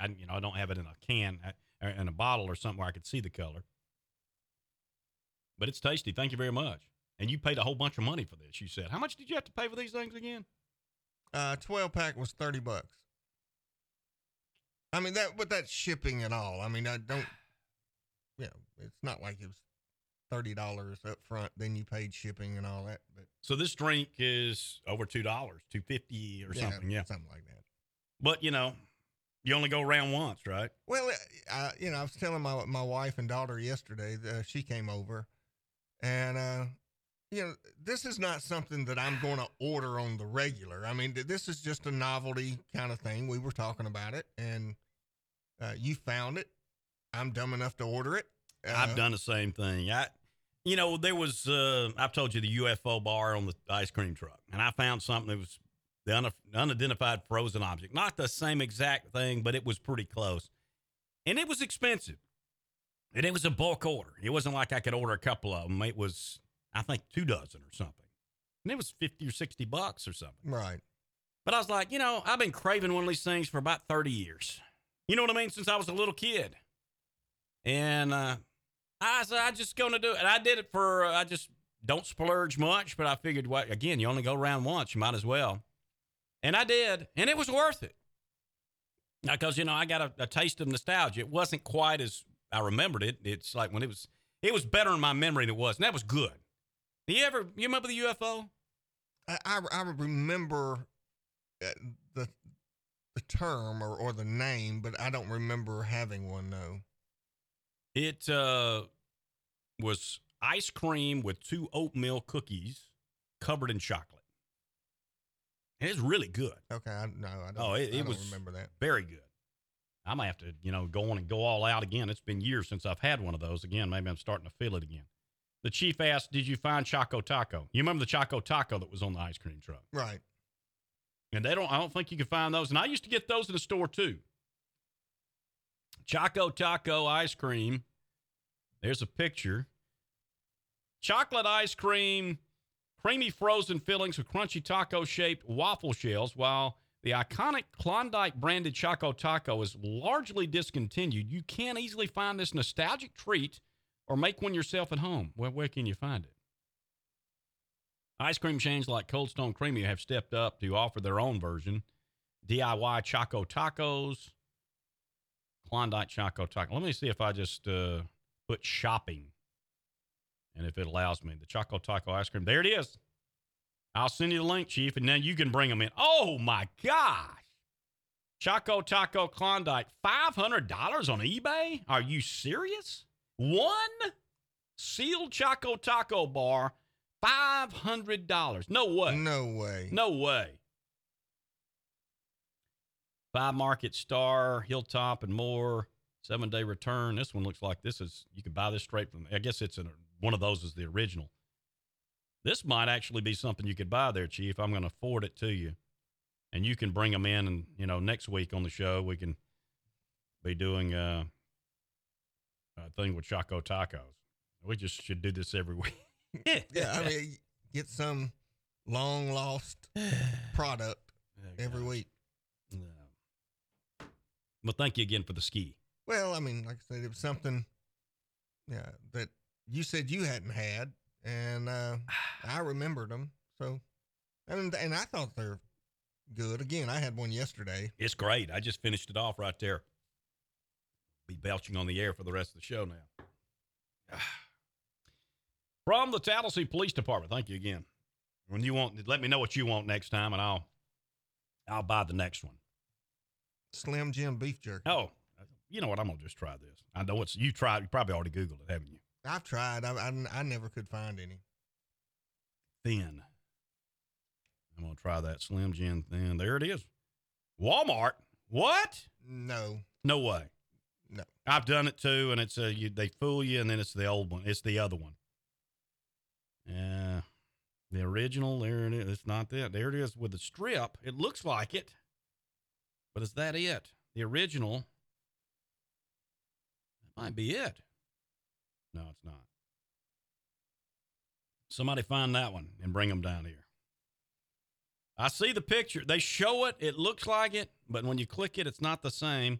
I don't have it in a can, in a bottle or something where I could see the color. But it's tasty. Thank you very much. And you paid a whole bunch of money for this, you said. How much did you have to pay for these things again? 12-pack was $30. I mean, but that's shipping and all. I mean, it's not like it was $30 up front, then you paid shipping and all that. But so this drink is over $2, $2.50 or something. Yeah. Something like that. But, you only go around once, right? Well, I was telling my wife and daughter yesterday, she came over, and, this is not something that I'm going to order on the regular. I mean, this is just a novelty kind of thing. We were talking about it, and you found it. I'm dumb enough to order it. I've done the same thing. There was, I've told you, the UFO bar on the ice cream truck, and I found something that was the unidentified frozen object. Not the same exact thing, but it was pretty close. And it was expensive. And it was a bulk order. It wasn't like I could order a couple of them. It was, I think, 2 dozen or something. And it was $50 or $60 or something. Right. But I was like, I've been craving one of these things for about 30 years. You know what I mean? Since I was a little kid. And I said, I'm just going to do it. And I did it I just don't splurge much. But I figured, again, you only go around once. You might as well. And I did. And it was worth it. Because, I got a taste of nostalgia. It wasn't quite as I remembered it. It's like when it was better in my memory than it was. And that was good. You remember the UFO? I remember the term or the name, but I don't remember having one, no. It was ice cream with 2 oatmeal cookies covered in chocolate. And it's really good. Okay, I don't. It was remember that. Very good. I might have to, go on and go all out again. It's been years since I've had one of those again. Maybe I'm starting to feel it again. The chief asked, did you find Choco Taco? You remember the Choco Taco that was on the ice cream truck? Right. And I don't think you can find those. And I used to get those in the store too. Choco Taco ice cream. There's a picture. Chocolate ice cream, creamy frozen fillings with crunchy taco-shaped waffle shells, while the iconic Klondike branded Choco Taco is largely discontinued. You can't easily find this nostalgic treat or make one yourself at home. Well, where can you find it? Ice cream chains like Cold Stone Creamery have stepped up to offer their own version. DIY Choco Tacos, Klondike Choco Taco. Let me see if I just put shopping and if it allows me. The Choco Taco ice cream. There it is. I'll send you the link, Chief, and then you can bring them in. Oh, my gosh. Choco Taco Klondike, $500 on eBay? Are you serious? One sealed Choco Taco bar, $500. No way. No way. No way. 5 Market Star, Hilltop, and more. 7-day return. This one looks like you can buy this straight from, I guess one of those is the original. This might actually be something you could buy there, Chief. I'm going to forward it to you. And you can bring them in, and, next week on the show, we can be doing a thing with Choco Tacos. We just should do this every week. Yeah, I mean, get some long-lost product every week. No. Well, thank you again for the ski. Well, I mean, like I said, it was something that you said you hadn't had, and I remembered them. So, and I thought they're good. Again, I had one yesterday. It's great. I just finished it off right there. Be belching on the air for the rest of the show now. From the Tallahassee Police Department, thank you again. When you want, let me know what you want next time, and I'll buy the next one. Slim Jim beef jerky. Oh, you know what? I'm gonna just try this. I know you tried. You probably already Googled it, haven't you? I've tried. I never could find any. Thin. I'm gonna try that Slim Jim thin. There it is. Walmart. What? No. No way. No. I've done it too, and it's they fool you, and then it's the old one. It's the other one. The original. There it is. It's not that. There it is with the strip. It looks like it, but is that it? The original. That might be it. No, it's not. Somebody find that one and bring them down here. I see the picture. They show it. It looks like it, but when you click it, it's not the same.